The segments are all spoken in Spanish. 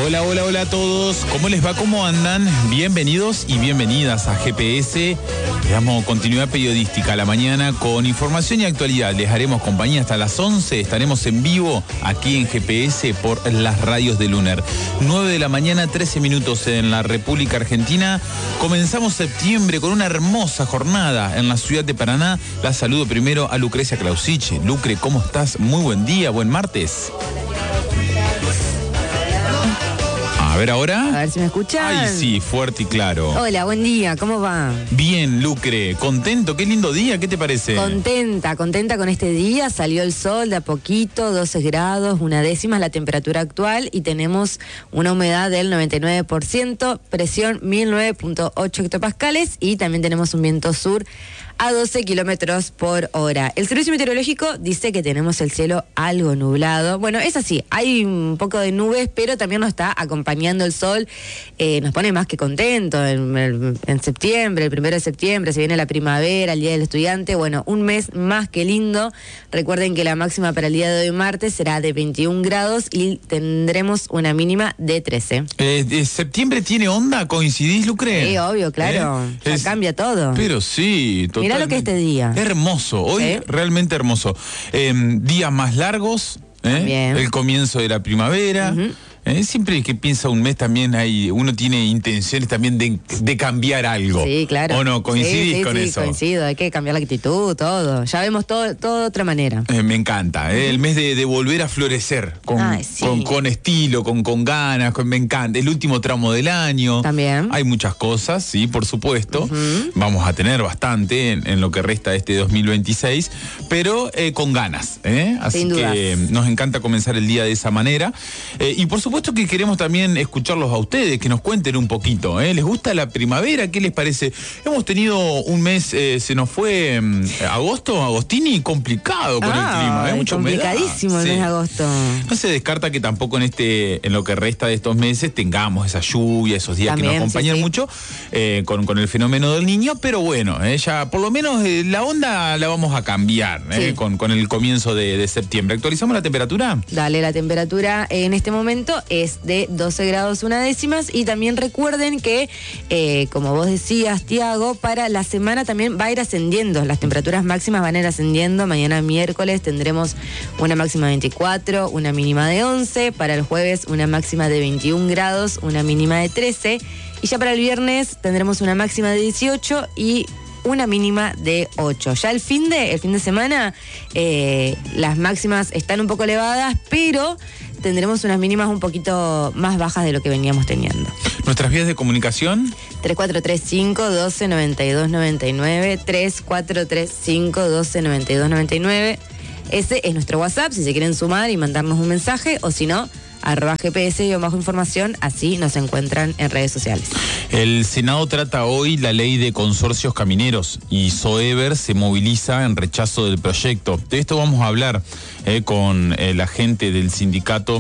Hola, hola, hola a todos. ¿Cómo les va? ¿Cómo andan? Bienvenidos y bienvenidas a GPS. Le damos continuidad periodística a la mañana con información y actualidad. Les haremos compañía hasta las 11. Estaremos en vivo aquí en GPS por las radios de Lunar. 9 de la mañana, 13 minutos en la República Argentina. Comenzamos septiembre con una hermosa jornada en la ciudad de Paraná. La saludo primero a Lucrecia Clausich. Lucre, ¿cómo estás? Muy buen día, buen martes. A ver ahora. A ver si me escuchan. Ay, sí, fuerte y claro. Hola, buen día, ¿cómo va? Bien, Lucre, contento, qué lindo día, ¿qué te parece? Contenta con este día. Salió el sol de a poquito, 12 grados, 1/10 la temperatura actual y tenemos una humedad del 99%, presión 1009.8 hectopascales y también tenemos un viento sur a 12 kilómetros por hora. El Servicio Meteorológico dice que tenemos el cielo algo nublado. Bueno, es así, hay un poco de nubes, pero también nos está acompañando el sol. Nos pone más que contento en septiembre, el 1 de septiembre, se viene la primavera, el Día del Estudiante. Bueno, un mes más que lindo. Recuerden que la máxima para el día de hoy martes será de 21 grados y tendremos una mínima de 13. ¿Septiembre tiene onda? ¿Coincidís, Lucre? Sí, obvio, claro. Ya cambia todo. Pero sí, totalmente. Mirá lo que es este día. Hermoso, hoy realmente hermoso. Días más largos, el comienzo de la primavera. Siempre que piensa un mes también uno tiene intenciones también de cambiar algo. Sí, claro. ¿O no? ¿Coincidís con eso? Sí, coincido. Hay que cambiar la actitud, todo. Ya vemos todo de otra manera. Me encanta. El mes de volver a florecer. Con estilo, con ganas. Me encanta. El último tramo del año. También. Hay muchas cosas, sí, por supuesto. Vamos a tener bastante en lo que resta de este 2026. Pero con ganas. Así Sin dudas. que nos encanta comenzar el día de esa manera. Y por supuesto que queremos también escucharlos a ustedes, que nos cuenten un poquito. ¿Les gusta la primavera? ¿Qué les parece? Hemos tenido un mes, se nos fue Agostini, complicado con el clima. Mucho complicadísimo humedad. El mes de agosto. No se descarta que tampoco en lo que resta de estos meses tengamos esa lluvia, esos días también, que nos acompañan mucho con el fenómeno del Niño, pero bueno, ya por lo menos la onda la vamos a cambiar con el comienzo de septiembre. ¿Actualizamos la temperatura? Dale, la temperatura en este momento es de 12 grados 1/10 y también recuerden que, como vos decías, Tiago, para la semana también va a ir ascendiendo, las temperaturas máximas van a ir ascendiendo. Mañana miércoles tendremos una máxima de 24, una mínima de 11, para el jueves una máxima de 21 grados, una mínima de 13 y ya para el viernes tendremos una máxima de 18 y una mínima de 8. Ya el fin de semana las máximas están un poco elevadas, pero tendremos unas mínimas un poquito más bajas de lo que veníamos teniendo. ¿Nuestras vías de comunicación? 3435-129299, 3435-129299. Ese es nuestro WhatsApp, si se quieren sumar y mandarnos un mensaje, o si no, @GPS_información, así nos encuentran en redes sociales. El Senado trata hoy la ley de consorcios camineros y Soever se moviliza en rechazo del proyecto. De esto vamos a hablar con la gente del sindicato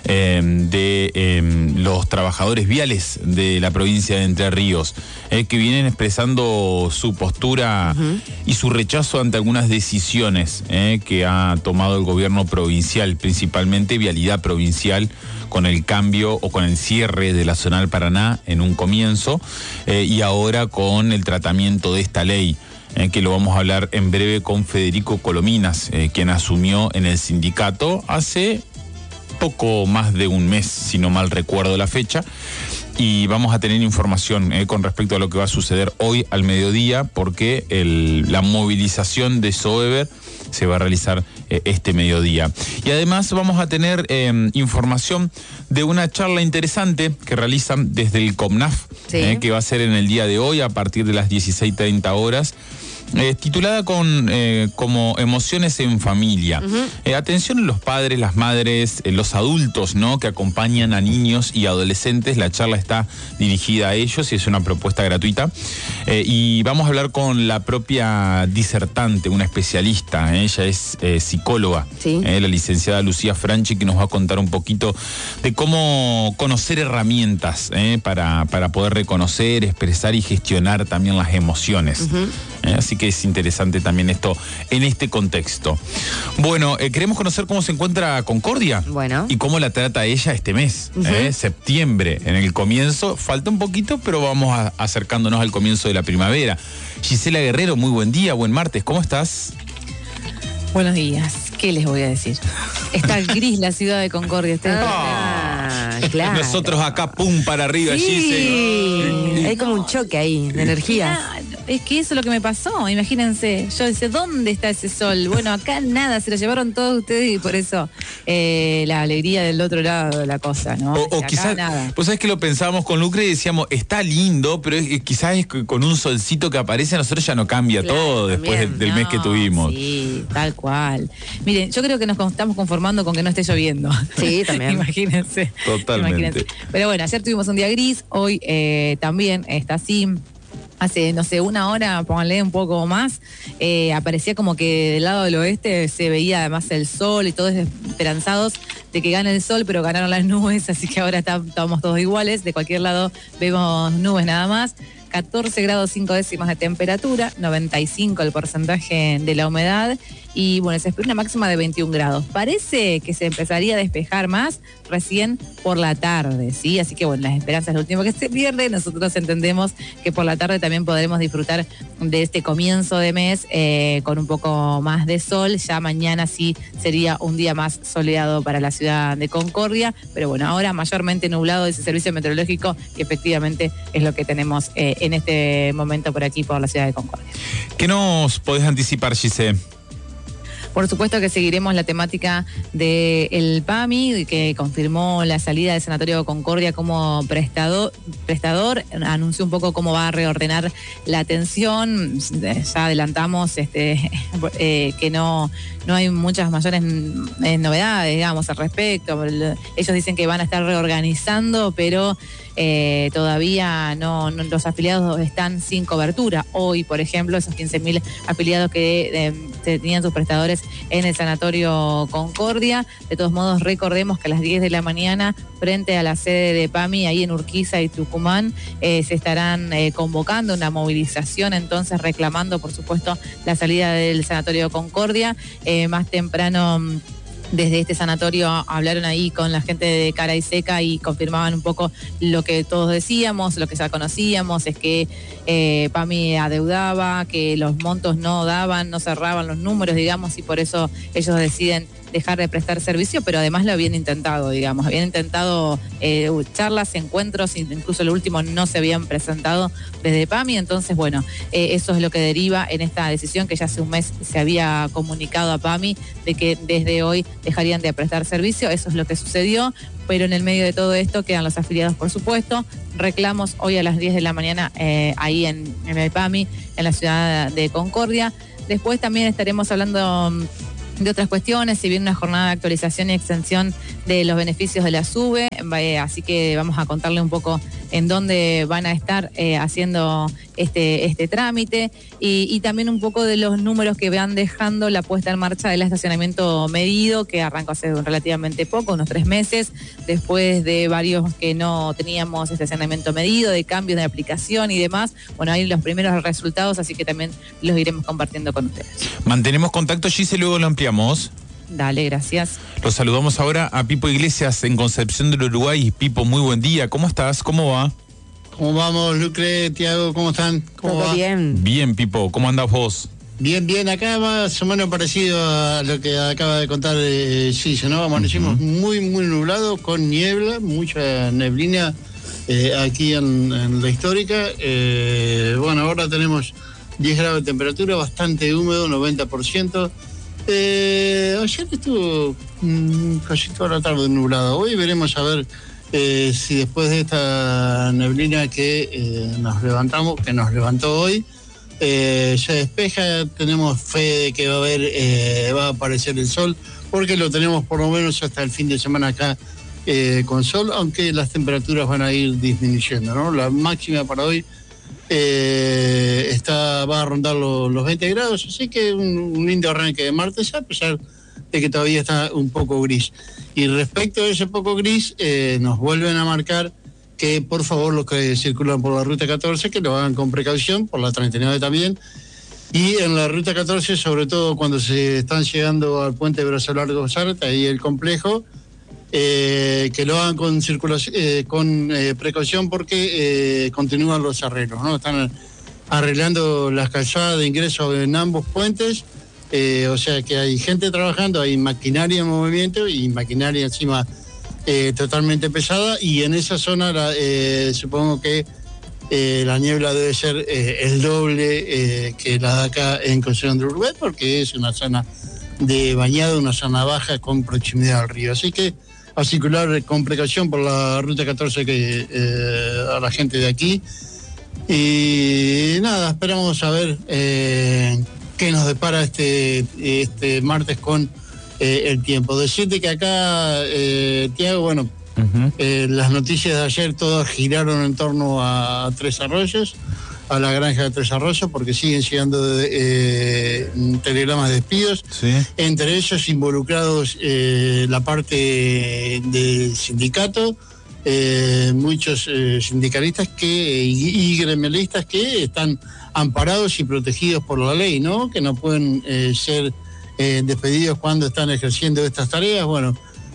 de los trabajadores viales de la provincia de Entre Ríos, que vienen expresando su postura y su rechazo ante algunas decisiones que ha tomado el gobierno provincial, principalmente Vialidad Provincial, con el cambio o con el cierre de la Zonal Paraná en un comienzo y ahora con el tratamiento de esta ley. Que lo vamos a hablar en breve con Federico Colominas, quien asumió en el sindicato hace poco más de un mes, si no mal recuerdo la fecha, y vamos a tener información con respecto a lo que va a suceder hoy al mediodía, porque la movilización de Soever se va a realizar este mediodía. Y además vamos a tener información de una charla interesante que realizan desde el COMNAF, que va a ser en el día de hoy a partir de las 16:30 horas. Titulada como Emociones en Familia. Atención a los padres, las madres, los adultos, ¿no?, que acompañan a niños y adolescentes. La charla está dirigida a ellos y es una propuesta gratuita. Y vamos a hablar con la propia disertante, una especialista. Ella es psicóloga, la licenciada Lucía Franchi, que nos va a contar un poquito de cómo conocer herramientas para poder reconocer, expresar y gestionar también las emociones. Así que es interesante también esto en este contexto. Bueno, queremos conocer cómo se encuentra Concordia. Bueno. Y cómo la trata ella este mes, septiembre, en el comienzo. Falta un poquito, pero vamos acercándonos al comienzo de la primavera. Gisela Guerrero, muy buen día, buen martes, ¿cómo estás? Buenos días, ¿qué les voy a decir? Está gris la ciudad de Concordia. Claro. Nosotros acá, pum, para arriba, sí. Hay como un choque ahí de energías. Es que eso es lo que me pasó, imagínense. Yo decía, ¿dónde está ese sol? Bueno, acá nada, se lo llevaron todos ustedes y por eso la alegría del otro lado de la cosa, ¿no? O quizás, pues sabes que lo pensábamos con Lucre y decíamos, está lindo, pero quizás es con un solcito que aparece a nosotros ya no cambia todo después del mes que tuvimos. Sí, tal cual. Miren, yo creo que nos estamos conformando con que no esté lloviendo. Sí, también. Imagínense. Totalmente. Imagínense. Pero bueno, ayer tuvimos un día gris, hoy también está así. Hace, no sé, una hora, pónganle un poco más, aparecía como que del lado del oeste se veía además el sol y todos esperanzados de que gane el sol, pero ganaron las nubes, así que ahora estamos todos iguales, de cualquier lado vemos nubes nada más. 14 grados 5 décimas de temperatura, 95 el porcentaje de la humedad y bueno, se espera una máxima de 21 grados. Parece que se empezaría a despejar más recién por la tarde, ¿sí? Así que bueno, las esperanzas es lo último que se pierde. Nosotros entendemos que por la tarde también podremos disfrutar de este comienzo de mes con un poco más de sol. Ya mañana sí sería un día más soleado para la ciudad de Concordia, pero bueno, ahora mayormente nublado ese servicio meteorológico que efectivamente es lo que tenemos en este momento por aquí, por la ciudad de Concordia. ¿Qué nos podés anticipar, Gise? Por supuesto que seguiremos la temática del PAMI, que confirmó la salida del Sanatorio Concordia como prestador, anunció un poco cómo va a reordenar la atención. Ya adelantamos que no hay muchas mayores novedades, digamos, al respecto. Ellos dicen que van a estar reorganizando, pero todavía no los afiliados están sin cobertura. Hoy, por ejemplo, esos 15.000 afiliados que tenían sus prestadores en el Sanatorio Concordia. De todos modos, recordemos que a las 10 de la mañana, frente a la sede de PAMI, ahí en Urquiza y Tucumán, se estarán convocando una movilización, entonces reclamando, por supuesto, la salida del Sanatorio Concordia. Más temprano, desde este sanatorio hablaron ahí con la gente de Cara y Seca y confirmaban un poco lo que todos decíamos, lo que ya conocíamos, es que PAMI adeudaba, que los montos no daban, no cerraban los números, digamos, y por eso ellos deciden dejar de prestar servicio, pero además lo habían intentado, digamos, habían intentado charlas, encuentros, incluso el último no se habían presentado desde PAMI, entonces bueno, eso es lo que deriva en esta decisión que ya hace un mes se había comunicado a PAMI de que desde hoy dejarían de prestar servicio, eso es lo que sucedió, pero en el medio de todo esto quedan los afiliados, por supuesto, reclamos hoy a las 10 de la mañana ahí en el PAMI, en la ciudad de Concordia. Después también estaremos hablando de otras cuestiones, si bien una jornada de actualización y extensión de los beneficios de la SUBE, así que vamos a contarle un poco en dónde van a estar haciendo este trámite y también un poco de los números que van dejando la puesta en marcha del estacionamiento medido, que arrancó hace relativamente poco, unos 3 meses, después de varios que no teníamos estacionamiento medido, de cambios de aplicación y demás. Bueno, hay los primeros resultados, así que también los iremos compartiendo con ustedes. Mantenemos contacto, Gise, luego lo ampliamos. Dale, gracias. Los saludamos ahora a Pipo Iglesias en Concepción del Uruguay. Pipo, muy buen día. ¿Cómo estás? ¿Cómo va? ¿Cómo vamos, Lucre, Tiago? ¿Cómo están? ¿Cómo ¿Todo va? bien? Bien, Pipo. ¿Cómo andás vos? Bien. Acá más o menos parecido a lo que acaba de contar Gise, ¿no? Amanecimos muy nublado, con niebla, mucha neblina aquí en la histórica. Bueno, ahora tenemos 10 grados de temperatura, bastante húmedo, 90%. Ayer estuvo casi toda la tarde nublado. Hoy veremos a ver si después de esta neblina que nos levantó hoy, se despeja. Tenemos fe de que va a aparecer el sol, porque lo tenemos por lo menos hasta el fin de semana acá con sol, aunque las temperaturas van a ir disminuyendo, ¿no? La máxima para hoy va a rondar los 20 grados, así que un lindo arranque de martes, a pesar de que todavía está un poco gris. Y respecto a ese poco gris, nos vuelven a marcar que por favor los que circulan por la ruta 14 que lo hagan con precaución, por la 39 también, Y en la ruta 14, sobre todo cuando se están llegando al puente de Brazo Largo Sarta, ahí el complejo, que lo hagan con precaución porque continúan los arreglos, ¿no? Están arreglando las calzadas de ingreso en ambos puentes, o sea que hay gente trabajando, hay maquinaria en movimiento y maquinaria encima totalmente pesada, y en esa zona supongo que la niebla debe ser el doble que la de acá en Concepción del Uruguay, porque es una zona de bañado, una zona baja con proximidad al río. Así que a circular con precaución por la ruta 14 a la gente de aquí. Y nada, esperamos a ver qué nos depara este martes con el tiempo. Decirte que acá, Tiago, bueno, las noticias de ayer todas giraron en torno a Tres Arroyos, a la granja de Tres Arroyos, porque siguen llegando telegramas de despidos, sí. Entre ellos involucrados la parte del sindicato, muchos sindicalistas y gremialistas que están amparados y protegidos por la ley, ¿no? Que no pueden ser despedidos cuando están ejerciendo estas tareas. Bueno,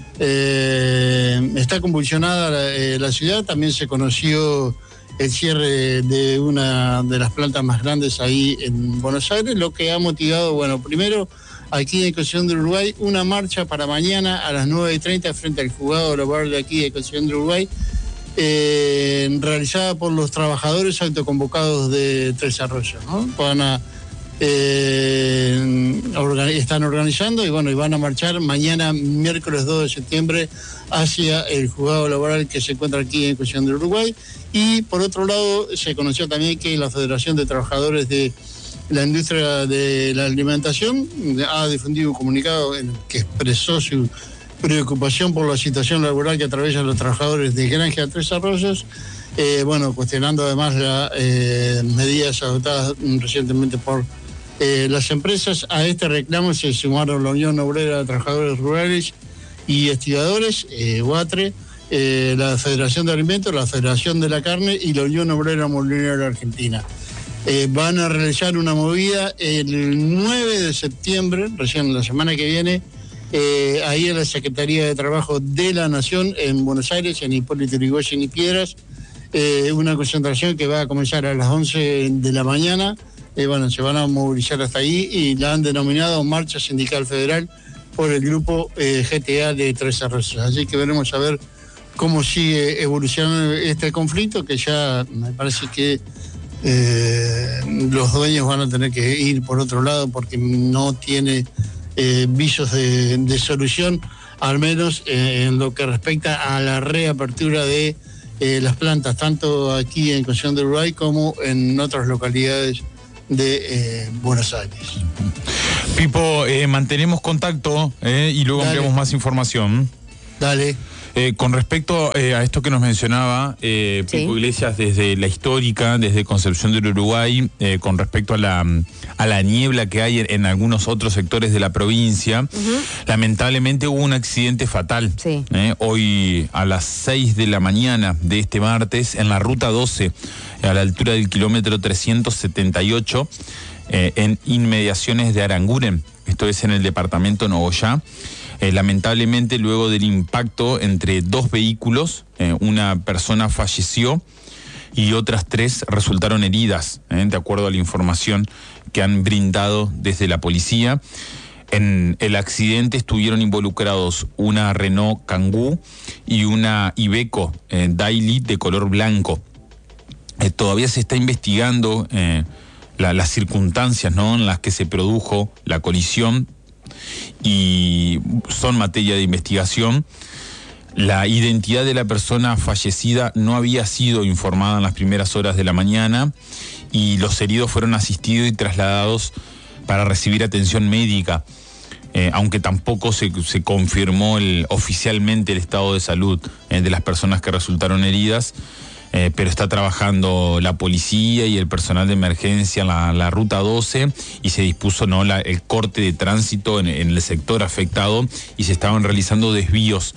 está convulsionada la ciudad. También se conoció el cierre de una de las plantas más grandes ahí en Buenos Aires, lo que ha motivado, bueno, primero aquí en Concepción del Uruguay, una marcha para mañana a las 9:30 frente al juzgado laboral de aquí de Concepción del Uruguay, realizada por los trabajadores autoconvocados de Tres Arroyos, ¿no? Están organizando y bueno, y van a marchar mañana, miércoles 2 de septiembre, hacia el juzgado laboral que se encuentra aquí en Concepción del Uruguay. Y por otro lado, se conoció también que la Federación de Trabajadores de la Industria de la Alimentación ha difundido un comunicado en el que expresó su preocupación por la situación laboral que atraviesan los trabajadores de Granja Tres Arroyos, cuestionando además las medidas adoptadas recientemente por las empresas. A este reclamo se sumaron la Unión Obrera de Trabajadores Rurales y Estibadores, UATRE, la Federación de Alimentos, la Federación de la Carne y la Unión Obrera Molinera Argentina. Van a realizar una movida el 9 de septiembre, recién la semana que viene, ahí en la Secretaría de Trabajo de la Nación en Buenos Aires, en Hipólito Yrigoyen y Piedras, una concentración que va a comenzar a las 11 de la mañana. Se van a movilizar hasta ahí y la han denominado Marcha Sindical Federal por el grupo GTA de Tres Arroyos. Así que veremos a ver cómo sigue evolucionando este conflicto, que ya me parece que los dueños van a tener que ir por otro lado porque no tiene visos de solución, al menos en lo que respecta a la reapertura de las plantas, tanto aquí en Concepción del Uruguay como en otras localidades de Buenos Aires. Pipo, mantenemos contacto y luego ampliamos más información. Dale. Con respecto a esto que nos mencionaba Pipo Iglesias desde la histórica, desde Concepción del Uruguay, con respecto a la niebla que hay en algunos otros sectores de la provincia, lamentablemente hubo un accidente fatal. Hoy a las 6 de la mañana de este martes, en la ruta 12, a la altura del kilómetro 378, en inmediaciones de Aranguren, esto es en el departamento Nogoyá. Lamentablemente, luego del impacto entre dos vehículos, una persona falleció y otras 3 resultaron heridas, de acuerdo a la información que han brindado desde la policía. En el accidente estuvieron involucrados una Renault Kangoo y una Iveco Daily de color blanco. Todavía se está investigando las circunstancias, ¿no?, en las que se produjo la colisión, y son materia de investigación. La identidad de la persona fallecida no había sido informada en las primeras horas de la mañana y los heridos fueron asistidos y trasladados para recibir atención médica, aunque tampoco se confirmó oficialmente el estado de salud de las personas que resultaron heridas. Pero está trabajando la policía y el personal de emergencia en la ruta 12 y se dispuso el corte de tránsito en el sector afectado y se estaban realizando desvíos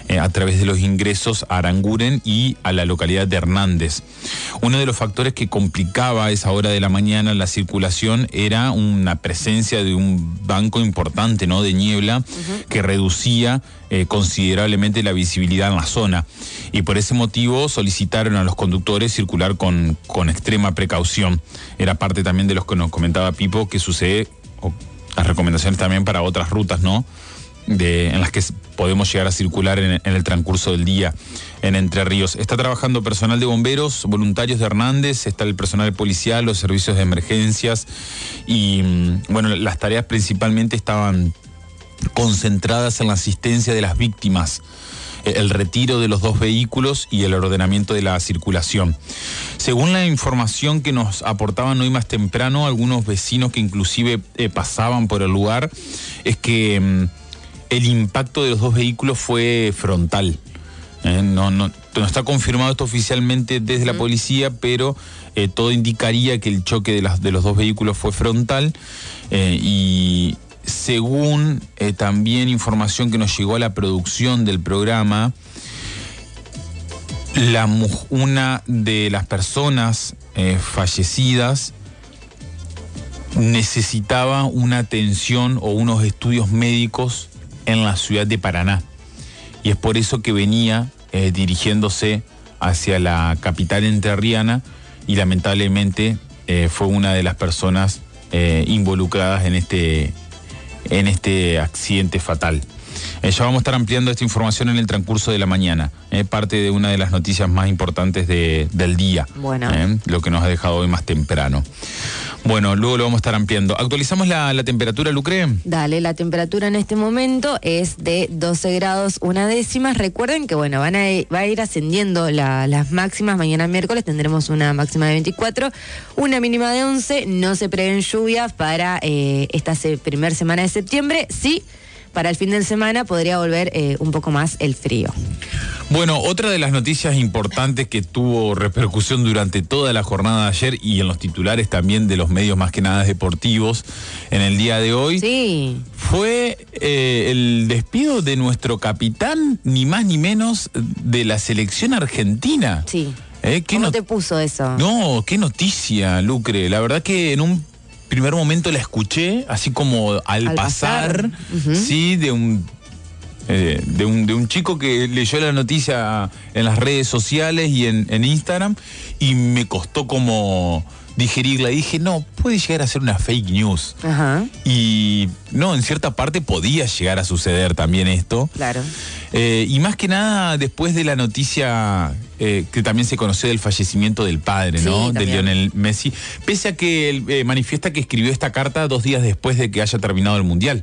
a través de los ingresos a Aranguren y a la localidad de Hernández. Uno de los factores que complicaba a esa hora de la mañana la circulación era una presencia de un banco importante, ¿no?, de niebla, que reducía considerablemente la visibilidad en la zona, y por ese motivo solicitaron a los conductores circular con extrema precaución. Era parte también de los que nos comentaba Pipo, que sucede, las recomendaciones también para otras rutas, ¿no?, en las que podemos llegar a circular en el transcurso del día en Entre Ríos. Está trabajando personal de bomberos, voluntarios de Hernández, está el personal policial, los servicios de emergencias, y bueno, las tareas principalmente estaban concentradas en la asistencia de las víctimas, el retiro de los 2 vehículos y el ordenamiento de la circulación. Según la información que nos aportaban hoy más temprano algunos vecinos que inclusive pasaban por el lugar, es que el impacto de los 2 vehículos fue frontal. No está confirmado esto oficialmente desde la policía, pero todo indicaría que el choque de los 2 vehículos fue frontal, y según también información que nos llegó a la producción del programa, una de las personas fallecidas necesitaba una atención o unos estudios médicos en la ciudad de Paraná, y es por eso que venía dirigiéndose hacia la capital entrerriana, y lamentablemente fue una de las personas involucradas en este accidente fatal. Ya vamos a estar ampliando esta información en el transcurso de la mañana, parte de una de las noticias más importantes del día. Bueno. Lo que nos ha dejado hoy más temprano. Bueno, luego lo vamos a estar ampliando. ¿Actualizamos la temperatura, Lucre? Dale, la temperatura en este momento es de 12 grados una décima. Recuerden que, bueno, va a ir ascendiendo las máximas. Mañana miércoles tendremos una máxima de 24, una mínima de 11. No se prevén lluvias para esta primera semana de septiembre. Sí, para el fin de semana podría volver un poco más el frío. Bueno, otra de las noticias importantes que tuvo repercusión durante toda la jornada de ayer y en los titulares también de los medios más que nada deportivos en el día de hoy, sí, fue el despido de nuestro capitán, ni más ni menos, de la selección argentina. Sí. ¿Cómo te puso eso? No, qué noticia, Lucre. La verdad que en un primer momento la escuché, así como al pasar. Sí, de un chico que leyó la noticia en las redes sociales y en Instagram, y me costó como digerirla. Y dije, no, puede llegar a ser una fake news. Ajá. Y no, en cierta parte podía llegar a suceder también esto. Claro. Y más que nada después de la noticia que también se conoció del fallecimiento del padre, ¿no? Sí, de Lionel Messi. Pese a que él manifiesta que escribió esta carta 2 días después de que haya terminado el Mundial.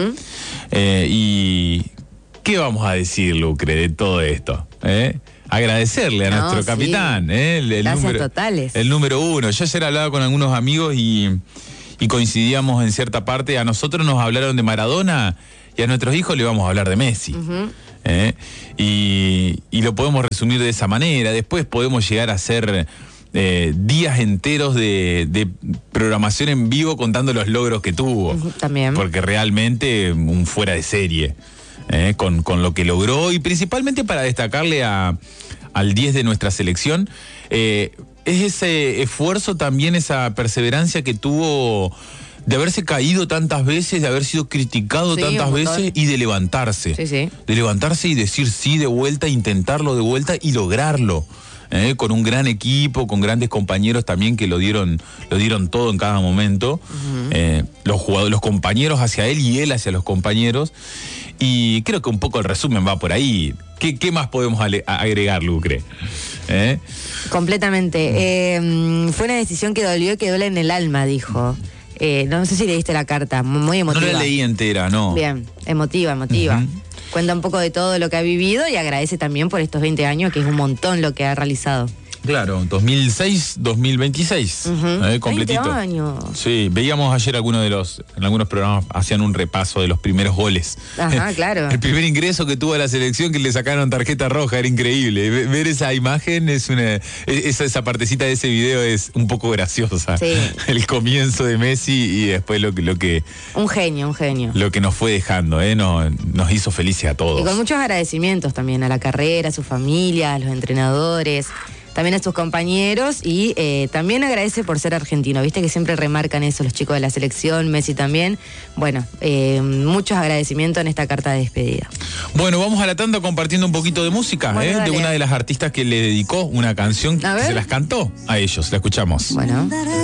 Y ¿qué vamos a decir, Lucre, de todo esto? Agradecerle a nuestro capitán. Gracias totales. El número 1. Yo ayer hablaba con algunos amigos y coincidíamos en cierta parte. A nosotros nos hablaron de Maradona y a nuestros hijos le vamos a hablar de Messi. Y lo podemos resumir de esa manera. Después podemos llegar a hacer días enteros de programación en vivo contando los logros que tuvo. También. Porque realmente un fuera de serie. Con lo que logró, y principalmente para destacarle al 10 de nuestra selección, es ese esfuerzo también, esa perseverancia que tuvo de haberse caído tantas veces, de haber sido criticado tantas veces, y de levantarse. De levantarse y decir sí de vuelta, intentarlo de vuelta y lograrlo. Con un gran equipo, con grandes compañeros también que lo dieron todo en cada momento. Los compañeros hacia él y él hacia los compañeros. Y creo que un poco el resumen va por ahí. ¿Qué más podemos agregar, Lucre? Completamente. Fue una decisión que dolió y que duele en el alma, dijo. No sé si leíste la carta, muy emotiva. No la leí entera, no. Bien, emotiva. Cuenta un poco de todo lo que ha vivido y agradece también por estos 20 años, que es un montón lo que ha realizado. Claro, 2006-2026, completito. 20 años. Sí, veíamos ayer en algunos programas hacían un repaso de los primeros goles. Ajá, claro. El primer ingreso que tuvo a la selección que le sacaron tarjeta roja, era increíble. Ver esa imagen esa partecita de ese video es un poco graciosa. Sí. El comienzo de Messi y después lo que Un genio. lo que nos fue dejando, nos hizo felices a todos. Y con muchos agradecimientos también a la carrera, a su familia, a los entrenadores, también a sus compañeros y también agradece por ser argentino. Viste que siempre remarcan eso los chicos de la selección, Messi también. Bueno, muchos agradecimientos en esta carta de despedida. Bueno, vamos a la tanda compartiendo un poquito de música, Bueno, de dale. una de las artistas que le dedicó una canción que A ver. se las cantó a ellos. La escuchamos. Bueno.